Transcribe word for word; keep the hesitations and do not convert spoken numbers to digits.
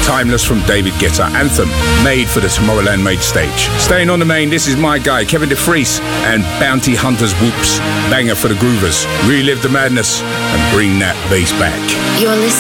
Timeless from David Guetta. Anthem, made for the Tomorrowland main stage. Staying on the main, this is my guy, Kevin DeFries, and Bounty Hunters Whoops. Banger for the groovers. Relive the madness and bring that bass back. You're listening